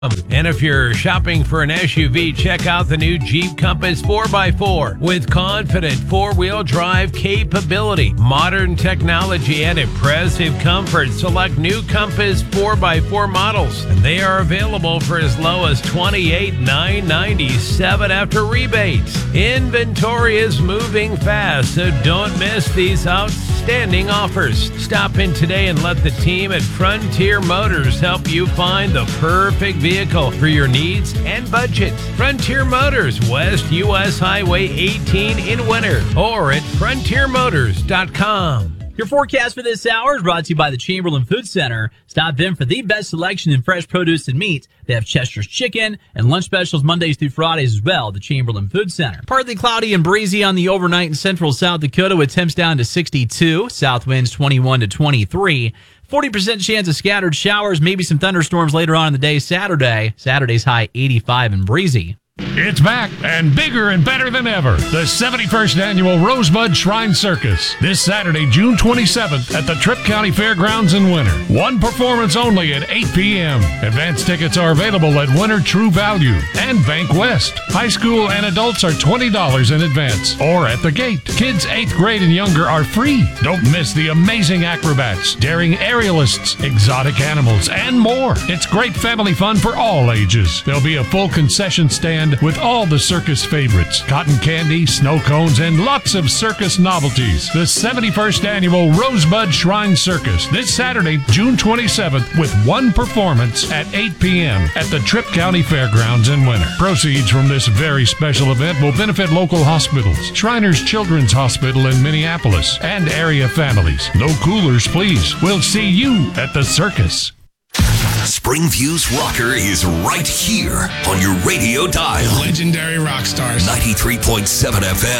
And if you're shopping for an SUV, check out the new Jeep Compass 4x4 with confident four-wheel drive capability, modern technology, and impressive comfort. Select new Compass 4x4 models, and they are available for as low as $28,997 after rebates. Inventory is moving fast, so don't miss these outstanding offers. Stop in today and let the team at Frontier Motors help you find the perfect vehicle for your needs and budget. Frontier Motors, West US Highway 18 in Winter, or at frontiermotors.com. Your forecast for this hour is brought to you by the Chamberlain Food Center. Stop in for the best selection in fresh produce and meat. They have Chester's Chicken and lunch specials Mondays through Fridays as well. The Chamberlain Food Center. Partly cloudy and breezy on the overnight in central South Dakota with temps down to 62. South winds 21 to 23. 40% chance of scattered showers, maybe some thunderstorms later on in the day Saturday. Saturday's high 85 and breezy. It's back and bigger and better than ever. The 71st Annual Rosebud Shrine Circus. This Saturday, June 27th at the Tripp County Fairgrounds in Winter. One performance only at 8 p.m. Advance tickets are available at Winter True Value and Bank West. High school and adults are $20 in advance or at the gate. Kids 8th grade and younger are free. Don't miss the amazing acrobats, daring aerialists, exotic animals, and more. It's great family fun for all ages. There'll be a full concession stand with all the circus favorites, cotton candy, snow cones, and lots of circus novelties. The 71st Annual Rosebud Shrine Circus, this Saturday, June 27th, with one performance at 8 p.m. at the Tripp County Fairgrounds in Winter. Proceeds from this very special event will benefit local hospitals, Shriners Children's Hospital in Minneapolis, and area families. No coolers, please. We'll see you at the circus. Springview's Rocker is right here on your radio dial. Legendary rock stars. 93.7 FM.